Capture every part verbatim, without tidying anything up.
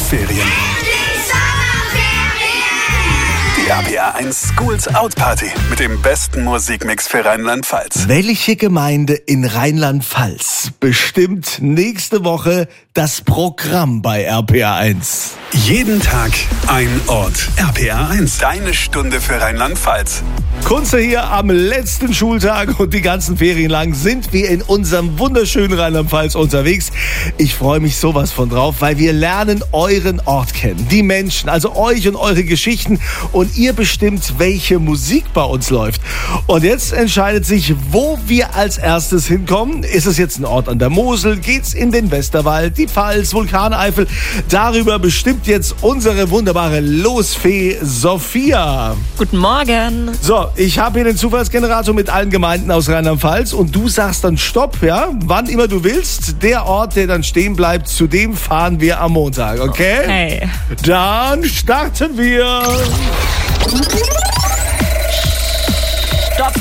Sommerferien. Die R P R eins Schools Out Party mit dem besten Musikmix für Rheinland-Pfalz. Welche Gemeinde in Rheinland-Pfalz bestimmt nächste Woche das Programm bei R P R eins? Jeden Tag ein Ort. R P R eins, deine Stunde für Rheinland-Pfalz. Kunze hier am letzten Schultag und die ganzen Ferien lang sind wir in unserem wunderschönen Rheinland-Pfalz unterwegs. Ich freue mich sowas von drauf, weil wir lernen euren Ort kennen, die Menschen, also euch und eure Geschichten, und ihr bestimmt, welche Musik bei uns läuft. Und jetzt entscheidet sich, wo wir als erstes hinkommen. Ist es jetzt ein Ort an der Mosel? Geht's in den Westerwald, die Pfalz, Vulkaneifel? Darüber bestimmt jetzt unsere wunderbare Losfee Sophia. Guten Morgen. So, ich habe hier den Zufallsgenerator mit allen Gemeinden aus Rheinland-Pfalz und du sagst dann Stopp, ja? Wann immer du willst. Der Ort, der dann stehen bleibt, zu dem fahren wir am Montag, okay? Okay. Dann starten wir. Stopp.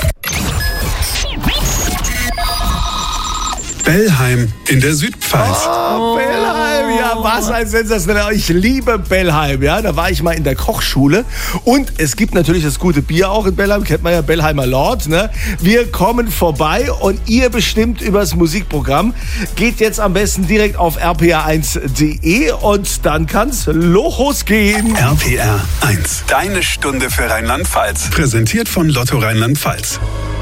Bellheim in der Südpfalz. Oh, Bellheim, ja, was ein sensationeller. Ich liebe Bellheim, ja. Da war ich mal in der Kochschule. Und es gibt natürlich das gute Bier auch in Bellheim. Kennt man ja, Bellheimer Lord, ne? Wir kommen vorbei und ihr bestimmt über das Musikprogramm. Geht jetzt am besten direkt auf r p r eins punkt d e und dann kann's losgehen. R P R eins, deine Stunde für Rheinland-Pfalz. Präsentiert von Lotto Rheinland-Pfalz.